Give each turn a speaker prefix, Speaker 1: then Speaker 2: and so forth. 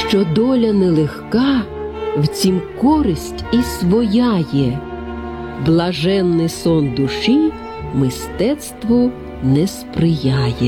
Speaker 1: що доля нелегка, втім користь і своя є. Блаженний сон душі мистецтву не сприяє.